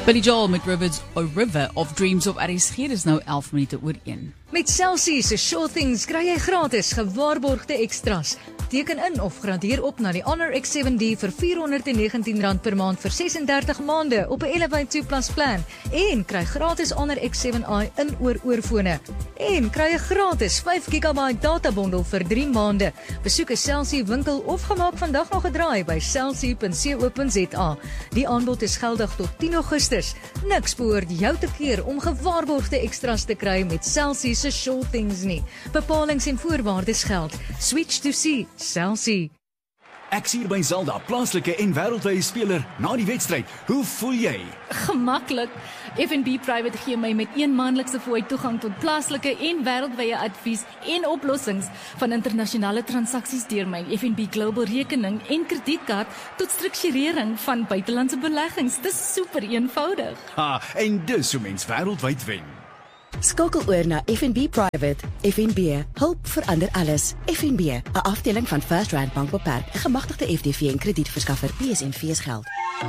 Billy Joel met A River of Dreams op RSG, dis nou 11 minute oor 1. Met Celsius se Sure Things kry jy gratis gewaarborgde extras. Teken in of gradeer op na die Honor X7D vir R419 per maand vir 36 maande op 'n Elevate 2 Plus plan en kry gratis Honor X7i in oorfone. En kry 'n gratis 5 GB data bundel vir 3 maande. Besoek 'n Celsius winkel of gemaak vandag nog 'n draai by celsius.co.za. Die aanbod is geldig tot 10 Augustus. Niks behoort jou te keer om gewaarborgde extras te kry met Celsius se Sure Things nie. Bepalings en voorwaardes geld. Switch to C. Celsius. Ek sien by Zelda, plaaslike en wêreldwye speler na die wedstryd. Hoe voel jy? Gemaklik. FNB Private gee my met een maandelikse fooi toegang tot plaaslike en wêreldwye advies en oplossings van internasionale transaksies deur my FNB Global rekening en kredietkaart tot strukturering van buitelandse beleggings. Dis super eenvoudig. Ha, en dis hoe mens wêreldwyd wen. Skakel oor na FNB Private. FNB, hulp verander alles. FNB, 'n afdeling van First Rand Bank Beperk, 'n gemagtigde FDV en kredietverskaffer. PSNV geld.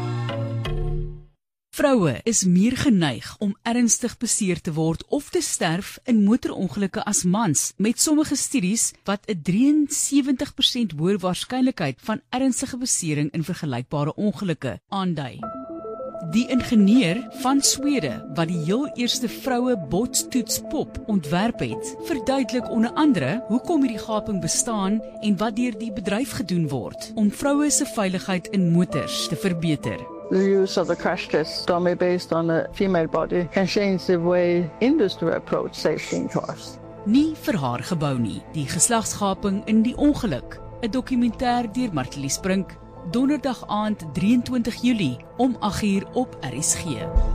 Vroue is meer geneig om ernstig beseer te word of te sterf in motorongelukke as mans, met sommige studies wat 'n 73% hoër waarskynlikheid van ernstige besering in vergelykbare ongelukke aandui. Die ingenieur van Swede, wat die heel eerste vroue botstoetspop ontwerp het, verduidelik onder andere hoekom hierdie gaping bestaan en wat deur die bedryf gedoen word om vroue se veiligheid in motors te verbeter. The use of the crash test dummy based on a female body can change the way industry approach safety in cars. Nie vir haar gebou nie, die geslagsgaping in die ongeluk, 'n dokumentêr deur Martelies Brink, Donderdag aand 23 Julie om 8:00 op RSG.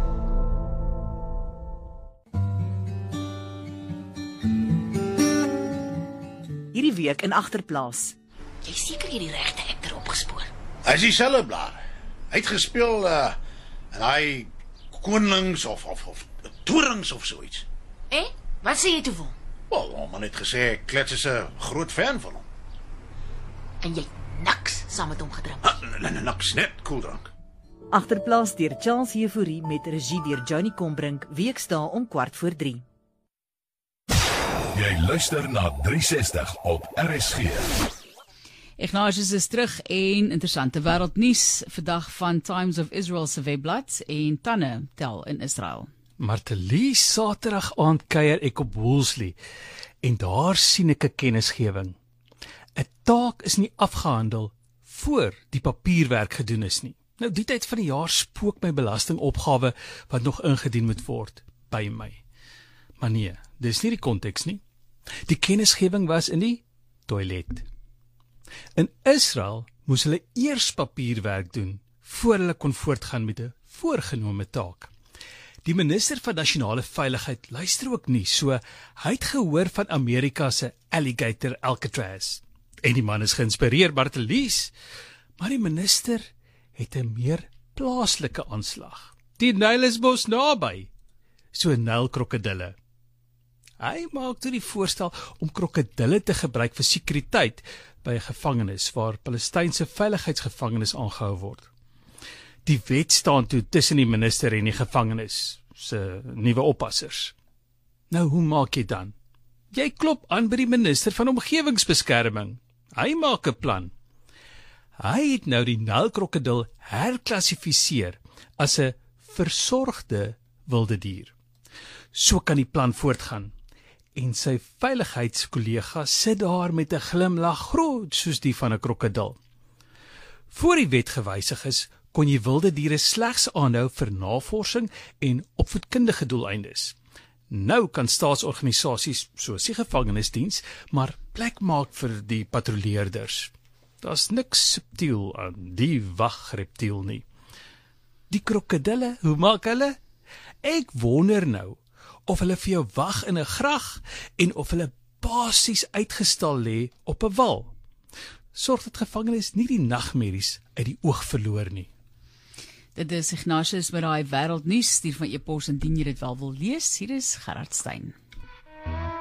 Hierdie week in Agterplaas. Jy seker jy die regte akter opgespoor. Hy is dieselfde blaar. Hy het gespeel in hy konings of torings of so iets. Wat sê jy toe vir hom? Wel, man het gesê Klets is 'n groot fan van hom. En jy niks saam met hom gedrink. Niks, net koeldrank. Agterplaas deur Charles Hefourie met regie deur Johnny Combrink, weksdae om 2:45. Jy luister na 360 op RSG. Ignatius is terug en interessante wêreldnuus vandag van Times of Israel se webblad en Tanne tel in Israel. Martelies, Saterdag aand kuier ek op Woolsley en daar sien ek 'n kennisgewing. 'n Taak is nie afgehandel voor die papierwerk gedoen is nie. Nou die tyd van die jaar spook my belastingopgawe wat nog ingedien moet word by my. Maar nee, dis nie die konteks nie. Die kennisgewing was in die toilet. In Israel moes hulle eers papierwerk doen voor hulle kon voortgaan met 'n voorgenome taak. Die minister van nasionale veiligheid luister ook nie, so hy het gehoor van Amerika se alligator Alcatraz. En die man is geïnspireer, Martelies. Maar die minister het 'n meer plaaslike aanslag. Die Nyl is mos naby. So Nylkrokodille. Hy maak toe die voorstel om krokodille te gebruik vir sekuriteit by 'n gevangenis waar Palestynse veiligheidsgevangenes aangehou word. Die wet staan toe tussen die minister en die gevangenis se nuwe oppassers. Nou, hoe maak jy dan? Jy klop aan by die minister van omgewingsbeskerming. Hy maak 'n plan. Hy het nou die Nylkrokodil herklassifiseer as 'n versorgde wilde dier. So kan die plan voortgaan. En sy veiligheidskollega sit daar met 'n glimlag groot soos die van 'n krokodil. Voor die wet gewysig is, kon jy wilde diere slegs aanhou vir navorsing en opvoedkundige doeleindes. Nou kan staatsorganisasies soos die gevangenisdiens maar plek maak vir die patrolleerders. Daar's niks subtiel aan die wagreptiel nie. Die krokodille, hoe maak hulle? Ek wonder nou of hulle vir jou wag in 'n grag en of hulle basies uitgestal lê op 'n wal. Sorg dat gevangenes nie die nagmerries uit die oog verloor nie. Dit is Ignatius met daai wêreldnuus, stuur van e-pos indien jy dit wel wil lees. Hier is Gerard Stein.